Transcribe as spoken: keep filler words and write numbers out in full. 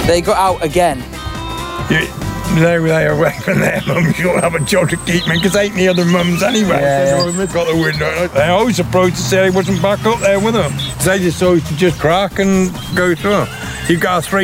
They got out again. You, they they away from their mums. You don't have a job to keep me because ain't the other mums anyway. Yeah. So they've got the window. They're always surprised to say he wasn't back up there with them. They just always to just crack and go through. You got a three.